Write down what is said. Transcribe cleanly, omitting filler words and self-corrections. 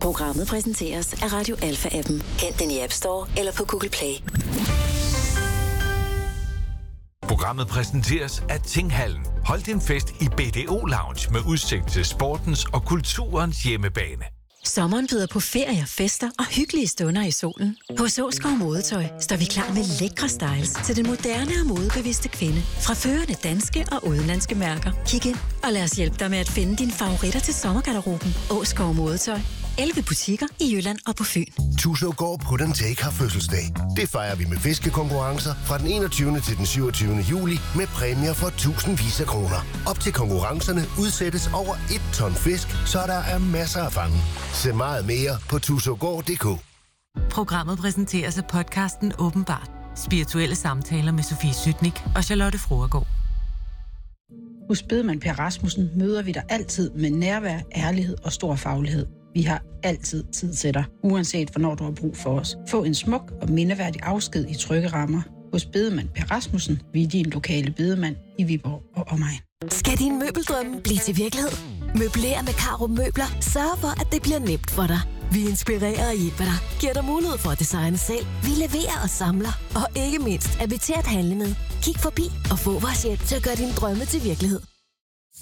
Programmet præsenteres af Radio Alpha-appen. Hent den i App Store eller på Google Play. Programmet præsenteres af Tinghallen. Hold din fest i BDO Lounge med udsigt til sportens og kulturens hjemmebane. Sommeren byder på ferier, fester og hyggelige stunder i solen. Hos Åskov Modetøj står vi klar med lækre styles til den moderne og modebevidste kvinde. Fra førende danske og udenlandske mærker. Kig ind og lad os hjælpe dig med at finde dine favoritter til sommergarderoben. Åskov Modetøj. 11 butikker i Jylland og på Fyn. Tusågård Put and Take har fødselsdag. Det fejrer vi med fiskekonkurrencer fra den 21. til den 27. juli med præmier for tusindvis af kroner. Op til konkurrencerne udsættes over 1 ton fisk, så der er masser at fange. Se meget mere på tusågård.dk. Programmet præsenteres af podcasten Åbenbart. Spirituelle samtaler med Sofie Sytnik og Charlotte Fruergaard. Hos Bedemand Per Rasmussen møder vi dig altid med nærvær, ærlighed og stor faglighed. Vi har altid tid til dig, uanset hvornår du har brug for os. Få en smuk og mindeværdig afsked i trygge rammer. Hos Bedemand Per Rasmussen, vi er din lokale bedemand i Viborg og omegn. Skal din møbeldrømme blive til virkelighed? Møbler med Carup Møbler sørger for, at det bliver nemt for dig. Vi inspirerer og hjælper dig, giver dig mulighed for at designe selv. Vi leverer og samler, og ikke mindst er vi til at handle med. Kig forbi og få vores hjælp til at gøre dine drømme til virkelighed.